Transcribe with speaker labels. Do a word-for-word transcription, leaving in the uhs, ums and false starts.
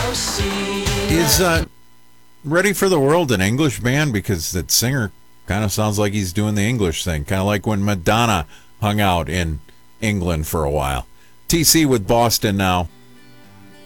Speaker 1: Is uh, Ready for the World an English band? Because that singer kind of sounds like he's doing the English thing, kind of like when Madonna hung out in England for a while. T C with Boston now.